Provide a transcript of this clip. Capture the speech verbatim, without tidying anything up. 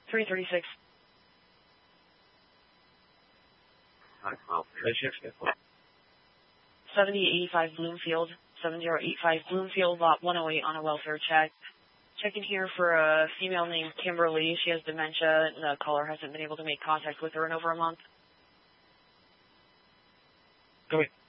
three thirty-six. seventy eighty-five Bloomfield, seven zero eight five Bloomfield, lot one oh eight on a welfare check. Checking here for a female named Kimberly. She has dementia, and the caller hasn't been able to make contact with her in over a month. Go ahead.